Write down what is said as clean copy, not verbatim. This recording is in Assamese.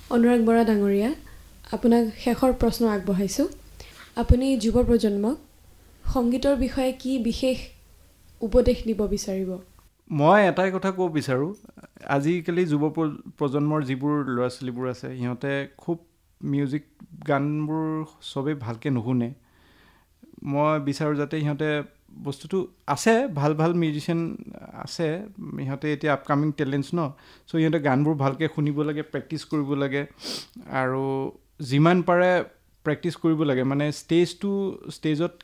অনুৰাগ বৰা ডাঙৰীয়া, আপোনাক শেষৰ প্ৰশ্ন আগবঢ়াইছোঁ। আপুনি যুৱ প্ৰজন্মক সংগীতৰ বিষয়ে কি বিশেষ উপদেশ দিব বিচাৰিব? মই এটাই কথা ক'ব বিচাৰোঁ, আজিকালি যুৱ প্ৰজন্মৰ যিবোৰ ল'ৰা ছোৱালীবোৰ আছে, সিহঁতে খুব মিউজিক গানবোৰ চবেই ভালকৈ নুশুনে। মই বিচাৰোঁ যাতে সিহঁতে বস্তুটো আছে, ভাল ভাল মিউজিচিয়ান আছে, সিহঁতে এতিয়া আপকামিং টেলেণ্টছ ন, চ' সিহঁতে গানবোৰ ভালকৈ শুনিব লাগে, প্ৰেক্টিচ কৰিব লাগে, আৰু যিমান পাৰে প্ৰেক্টিচ কৰিব লাগে। মানে ষ্টেজত